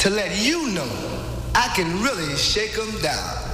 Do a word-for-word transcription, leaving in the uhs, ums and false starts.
to let you know I can really shake 'em down.